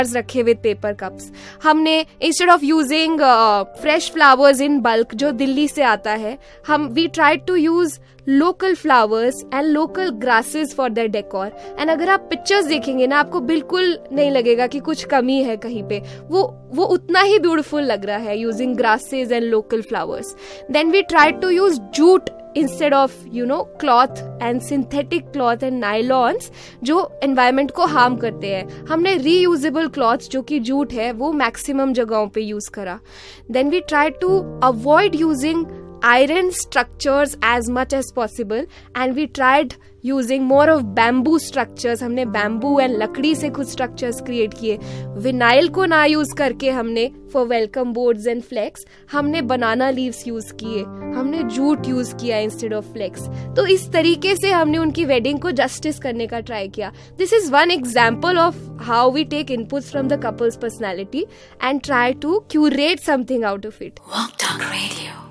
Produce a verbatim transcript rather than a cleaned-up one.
रखे with paper cups. हमने instead of using fresh flowers in bulk जो दिल्ली से आता है, हम we tried to use local flowers and local grasses for the decor. And अगर आप पिक्चर्स देखेंगे ना, आपको बिल्कुल नहीं लगेगा कि कुछ कमी है कहीं पे, वो वो उतना ही ब्यूटीफुल लग रहा है using grasses and local flowers. Then we tried to use jute instead of you know cloth and synthetic cloth and nylons जो environment को harm करते हैं। हमने reusable cloths जो कि जूट है वो maximum जगहों पे use करा। Then we tried to avoid using iron structures as much as possible and we tried using more of bamboo structures। हमने bamboo and लकड़ी से कुछ structures create किए। विनाइल को ना use करके हमने for welcome boards and flags हमने banana leaves use किए, हमने जूट use किया instead of flags। तो इस तरीके से हमने उनकी wedding को justice करने का try किया। This is one example of how we take inputs from the couple's personality and try to curate something out of it। Walk Talk Radio।